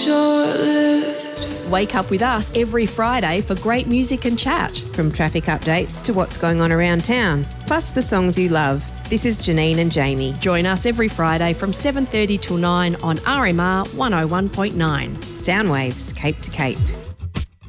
short-lived. Wake up with us every Friday for great music and chat. From traffic updates to what's going on around town, plus the songs you love. This is Janine and Jamie. Join us every Friday from 7:30 till 9 on RMR 101.9. Soundwaves, Cape to Cape.